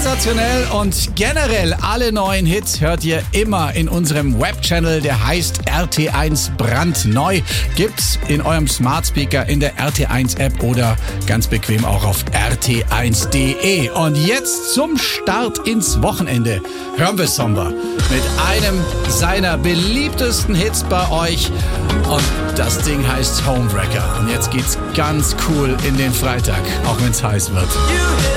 Sensationell und generell alle neuen Hits hört ihr immer in unserem Webchannel, der heißt RT1 brandneu. Gibt's in eurem Smart Speaker in der RT1 App oder ganz bequem auch auf rt1.de. Und jetzt zum Start ins Wochenende hören wir Somber mit einem seiner beliebtesten Hits bei euch. Und das Ding heißt Homewrecker. Und jetzt geht's ganz cool in den Freitag, auch wenn's heiß wird.